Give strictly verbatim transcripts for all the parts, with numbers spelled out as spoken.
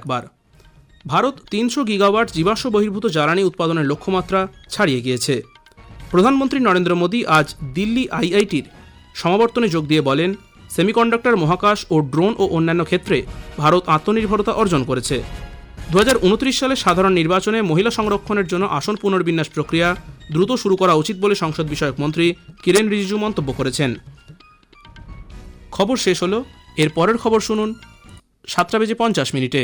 আকবর। ভারত তিনশো গিগাওয়াট জীবাশ্ম বহির্ভূত জ্বালানি উৎপাদনের লক্ষ্যমাত্রা ছাড়িয়ে গিয়েছে। প্রধানমন্ত্রী নরেন্দ্র মোদী আজ দিল্লি আইআইটির সমাবর্তনে যোগ দিয়ে বলেন, সেমিকন্ডাক্টর, মহাকাশ ও ড্রোন ও অন্যান্য ক্ষেত্রে ভারত আত্মনির্ভরতা অর্জন করেছে। দু হাজার উনত্রিশ সালে সাধারণ নির্বাচনে মহিলা সংরক্ষণের জন্য আসন পুনর্বিন্যাস প্রক্রিয়া দ্রুত শুরু করা উচিত বলে সংসদ বিষয়ক মন্ত্রী কিরেন রিজিজু মন্তব্য করেছেন। খবর শেষ হলো। এর পরের খবর শুনুন সাতটা বেজে পঞ্চাশ মিনিটে।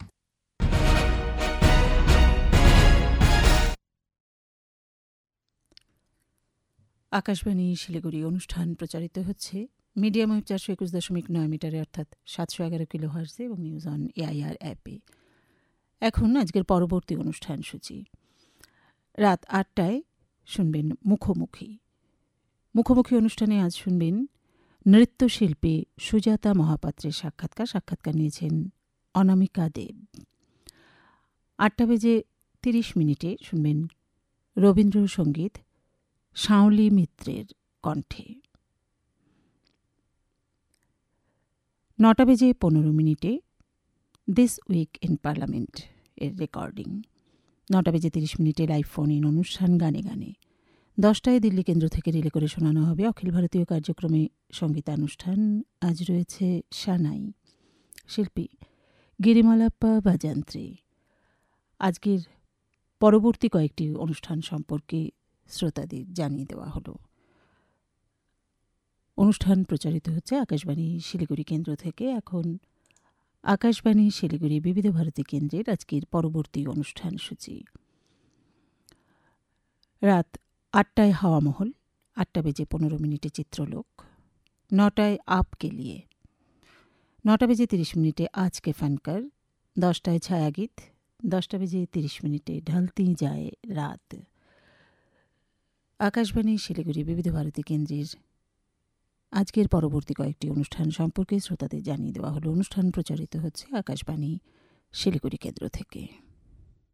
আকাশবাণী শিলিগুড়ি অনুষ্ঠান প্রচারিত হচ্ছে মিডিয়াম ওয়েভ চারশো একুশ দশমিক নয় মিটারে অর্থাৎ সাতশো এগারো কিলো হার্জে এবং নিউজ অন এআইআর অ্যাপে। এখন আজকের পরবর্তী অনুষ্ঠান সূচি। রাত আটটায় শুনবেন মুখোমুখি। মুখোমুখি অনুষ্ঠানে আজ শুনবেন নৃত্যশিল্পী সুজাতা মহাপাত্রের সাক্ষাৎকার। সাক্ষাৎকার নিয়েছেন অনামিকা দেব। আটটা বেজে তিরিশ মিনিটে শুনবেন রবীন্দ্রসঙ্গীত শাওলি মিত্রের কণ্ঠে। নটা বেজে পনেরো মিনিটে দিস উইক ইন পার্লামেন্ট এর রেকর্ডিং। নটা বেজে তিরিশ মিনিটে লাইভ ফোন ইন অনুষ্ঠান গানে গানে। দশটায় দিল্লি কেন্দ্র থেকে রিলে করে শোনানো হবে অখিল ভারতীয় কার্যক্রমে সঙ্গীতানুষ্ঠান। আজ রয়েছে সানাই, শিল্পী গিরিমালাপ্পা বাজান্ত্রী। আজকের পরবর্তী কয়েকটি অনুষ্ঠান সম্পর্কে শ্রোতাদের জানিয়ে দেওয়া হলো। অনুষ্ঠান প্রচারিত হচ্ছে আকাশবাণী শিলিগুড়ি কেন্দ্র থেকে। এখন আকাশবাণী শিলিগুড়ি বিবিধ ভারতী কেন্দ্রের আজকের পরবর্তী অনুষ্ঠান সূচি। রাত আটটায় হাওয়া মহল, আটটা বেজে পনেরো মিনিটে চিত্রলোক, নটায় আপ কে লিয়ে, নটা বেজে তিরিশ মিনিটে আজকে ফানকার, দশটায় ছায়াগীত, দশটা বেজে তিরিশ মিনিটে ঢালতি যায় রাত। আকাশবাণী শিলিগুড়ি বিবিধ ভারতী কেন্দ্রের আজকের পরবর্তী কয়েকটি অনুষ্ঠান সম্পর্কে শ্রোতাদের জানিয়ে দেওয়া হলো। অনুষ্ঠান প্রচারিত হচ্ছে আকাশবাণী শিলিগুড়ি কেন্দ্র থেকে।